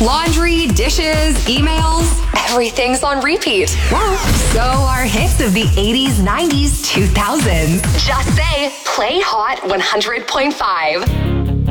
Laundry, dishes, emails, everything's on repeat. So are hits of the 80s, 90s, 2000s. Just say, play Hot 100.5.